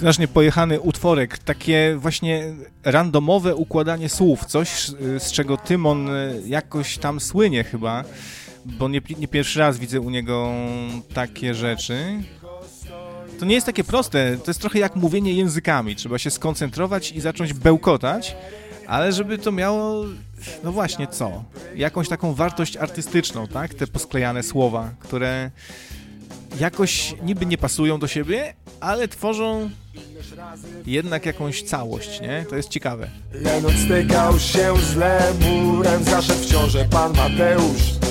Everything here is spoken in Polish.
Strasznie pojechany utworek, takie właśnie randomowe układanie słów, coś z czego Tymon jakoś tam słynie chyba, bo nie pierwszy raz widzę u niego takie rzeczy. To nie jest takie proste, to jest trochę jak mówienie językami, trzeba się skoncentrować i zacząć bełkotać, ale żeby to miało, no właśnie co, jakąś taką wartość artystyczną, tak, te posklejane słowa, które jakoś niby nie pasują do siebie, ale tworzą jednak jakąś całość, nie? To jest ciekawe. Jeno stykał się z lemurem, zaszedł w ciążę pan Mateusz.